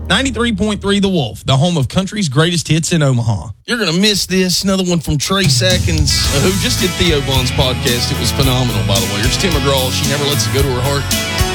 93.3 The Wolf, the home of country's greatest hits in Omaha. You're going to miss this. Another one from Trey Sackins, who just did Theo Von's podcast. It was phenomenal, by the way. Here's Tim McGraw. She never lets it go to her heart.